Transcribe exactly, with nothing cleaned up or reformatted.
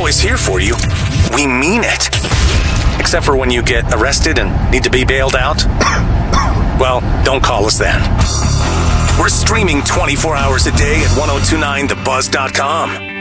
always here for you. We mean it. Except for when you get arrested and need to be bailed out. Well, don't call us then. We're streaming twenty-four hours a day at ten twenty-nine the buzz dot com.